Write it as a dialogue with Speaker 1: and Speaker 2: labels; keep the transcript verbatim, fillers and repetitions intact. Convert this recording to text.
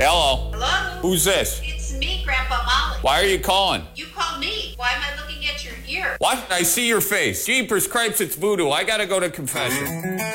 Speaker 1: Hello?
Speaker 2: Hello?
Speaker 1: Who's this?
Speaker 2: It's me, Grandpa Molly.
Speaker 1: Why are you calling?
Speaker 2: You called me. Why am I looking at your ear?
Speaker 1: What? I see your face. Jeepers Cripes, it's voodoo. I gotta go to confession.